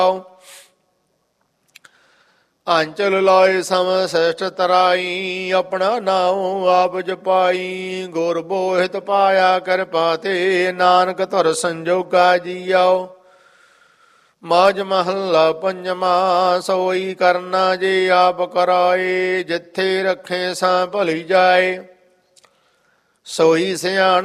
ਆਂਚਲ ਲਾਏ ਸਮ ਸ੍ਰਿਸ਼ਟ ਤਰਾਈ, ਆਪਣਾ ਨਾਉ ਆਪ ਜਪਾਈ। ਗੁਰ ਬੋਹਿਤ ਪਾਇਆ ਕਿਰਪਾ ਤੇ, ਨਾਨਕ ਧੁਰ ਸੰਜੋਗਾ ਜੀਆਓ। ਮਾਝ ਮਹੱਲਾ ਪੰਜਵਾ। ਸੋਈ ਕਰਨਾ ਜੇ ਆਪ ਕਰਾਏ, ਜਿੱਥੇ ਰੱਖੇ ਸਾਂ ਭਲੀ ਜਾਏ। ਸੋਈ ਸਿਆਣ